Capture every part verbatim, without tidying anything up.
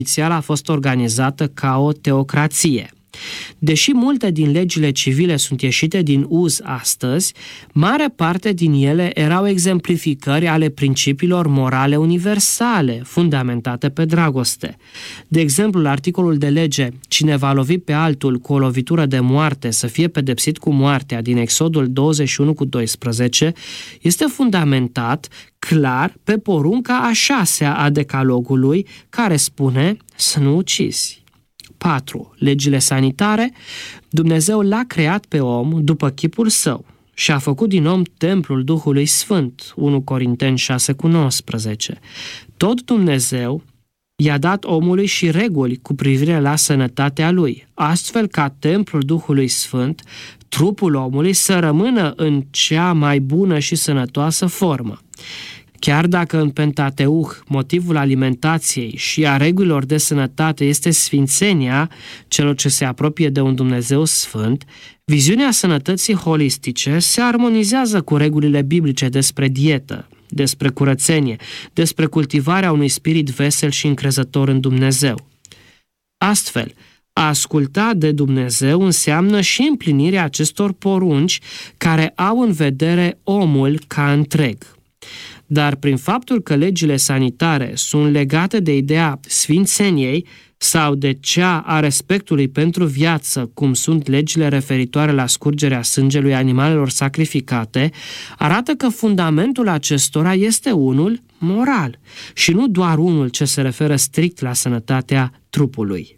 inițial a fost organizată ca o teocrație. Deși multe din legile civile sunt ieșite din uz astăzi, mare parte din ele erau exemplificări ale principiilor morale universale, fundamentate pe dragoste. De exemplu, articolul de lege "Cine va lovi pe altul cu o lovitură de moarte să fie pedepsit cu moartea" din Exodul douăzeci și unu cu doisprezece este fundamentat clar pe porunca a șasea a decalogului, care spune să nu ucizi. patru. Legile sanitare. Dumnezeu l-a creat pe om după chipul său și a făcut din om templul Duhului Sfânt, unu Corinteni șase cu nouăsprezece. Tot Dumnezeu i-a dat omului și reguli cu privire la sănătatea lui, astfel ca templul Duhului Sfânt, trupul omului, să rămână în cea mai bună și sănătoasă formă. Chiar dacă în Pentateuch motivul alimentației și a regulilor de sănătate este sfințenia celor ce se apropie de un Dumnezeu sfânt, viziunea sănătății holistice se armonizează cu regulile biblice despre dietă, despre curățenie, despre cultivarea unui spirit vesel și încrezător în Dumnezeu. Astfel, a asculta de Dumnezeu înseamnă și împlinirea acestor porunci care au în vedere omul ca întreg. Dar prin faptul că legile sanitare sunt legate de ideea sfințeniei sau de cea a respectului pentru viață, cum sunt legile referitoare la scurgerea sângelui animalelor sacrificate, arată că fundamentul acestora este unul moral și nu doar unul ce se referă strict la sănătatea trupului.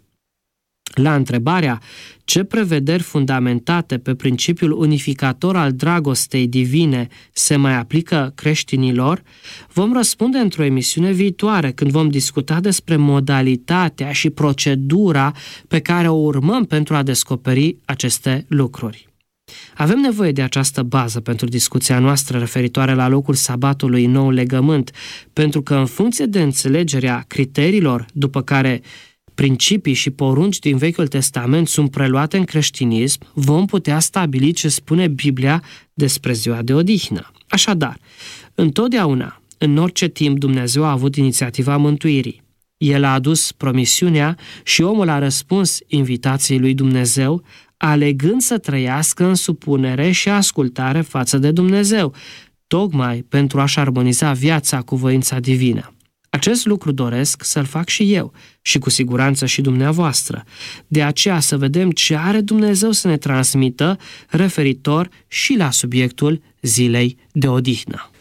La întrebarea ce prevederi fundamentate pe principiul unificator al dragostei divine se mai aplică creștinilor, vom răspunde într-o emisiune viitoare, când vom discuta despre modalitatea și procedura pe care o urmăm pentru a descoperi aceste lucruri. Avem nevoie de această bază pentru discuția noastră referitoare la locul sabatului în nou legământ, pentru că în funcție de înțelegerea criteriilor după care principii și porunci din Vechiul Testament sunt preluate în creștinism, vom putea stabili ce spune Biblia despre ziua de odihnă. Așadar, întotdeauna, în orice timp, Dumnezeu a avut inițiativa mântuirii. El a adus promisiunea și omul a răspuns invitației lui Dumnezeu, alegând să trăiască în supunere și ascultare față de Dumnezeu, tocmai pentru a-și armoniza viața cu voința divină. Acest lucru doresc să-l fac și eu și cu siguranță și dumneavoastră. De aceea să vedem ce are Dumnezeu să ne transmită referitor și la subiectul zilei de odihnă.